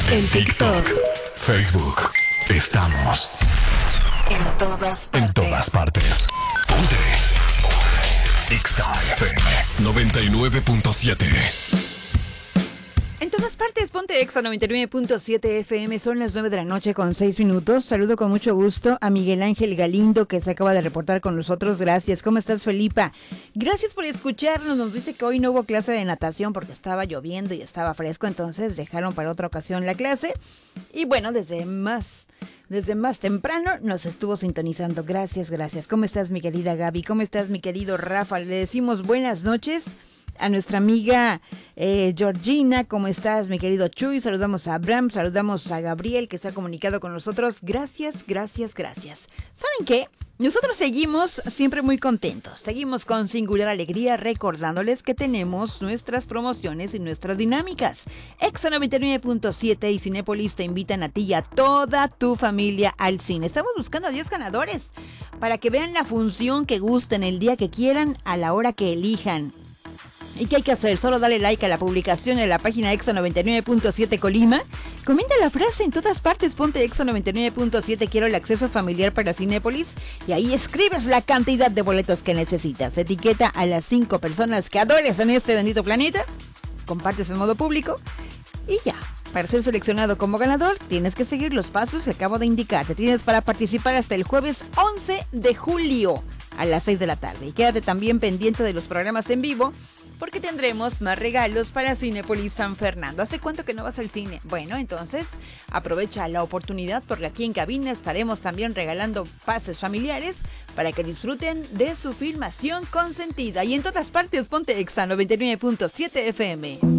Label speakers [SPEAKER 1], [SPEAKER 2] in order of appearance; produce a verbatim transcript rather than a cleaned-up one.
[SPEAKER 1] En TikTok,
[SPEAKER 2] Facebook. Estamos
[SPEAKER 1] en todas partes.
[SPEAKER 2] en todas partes. Ponte. Exa F M noventa y nueve punto siete.
[SPEAKER 3] En todas partes, ponte Exa noventa y nueve punto siete F M, son las nueve de la noche con seis minutos. Saludo con mucho gusto a Miguel Ángel Galindo, que se acaba de reportar con nosotros. Gracias. ¿Cómo estás, Felipa? Gracias por escucharnos. Nos dice que hoy no hubo clase de natación porque estaba lloviendo y estaba fresco, entonces dejaron para otra ocasión la clase. Y bueno, desde más... Desde más temprano nos estuvo sintonizando. Gracias, gracias. ¿Cómo estás, mi querida Gaby? ¿Cómo estás, mi querido Rafa? Le decimos buenas noches a nuestra amiga eh, Georgina. ¿Cómo estás, mi querido Chuy? Saludamos a Abraham, saludamos a Gabriel, que se ha comunicado con nosotros. Gracias, gracias, gracias. ¿Saben qué? Nosotros seguimos siempre muy contentos. Seguimos con singular alegría recordándoles que tenemos nuestras promociones y nuestras dinámicas. Exa noventa y nueve punto siete y Cinépolis te invitan a ti y a toda tu familia al cine. Estamos buscando a diez ganadores para que vean la función que gusten, el día que quieran, a la hora que elijan. ¿Y qué hay que hacer? Solo dale like a la publicación en la página Exa noventa y nueve punto siete Colima. Comenta la frase en todas partes, ponte Exa noventa y nueve punto siete, quiero el acceso familiar para Cinépolis. Y ahí escribes la cantidad de boletos que necesitas. Etiqueta a las cinco personas que adores en este bendito planeta. Compartes en modo público. Y ya. Para ser seleccionado como ganador, tienes que seguir los pasos que acabo de indicar. Te tienes para participar hasta el jueves once de julio a las seis de la tarde. Y quédate también pendiente de los programas en vivo, porque tendremos más regalos para Cinépolis San Fernando. ¿Hace cuánto que no vas al cine? Bueno, entonces aprovecha la oportunidad, porque aquí en cabina estaremos también regalando pases familiares para que disfruten de su filmación consentida. Y en todas partes, ponte Exa noventa y nueve punto siete F M.